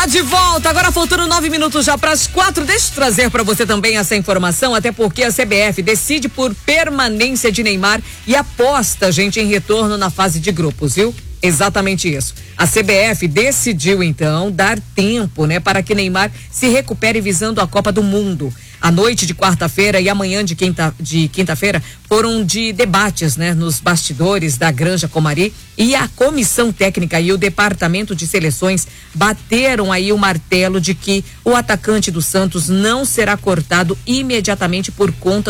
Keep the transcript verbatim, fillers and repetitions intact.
de volta, agora faltando nove minutos já para as quatro. Deixa eu trazer para você também essa informação, até porque a C B F decide por permanência de Neymar e aposta, gente, em retorno na fase de grupos, viu? Exatamente isso. A C B F decidiu, então, dar tempo, né, para que Neymar se recupere visando a Copa do Mundo. A noite de quarta-feira e amanhã de quinta, de quinta-feira foram de debates, né, nos bastidores da Granja Comari, e a comissão técnica e o departamento de seleções bateram aí o martelo de que o atacante do Santos não será cortado imediatamente por conta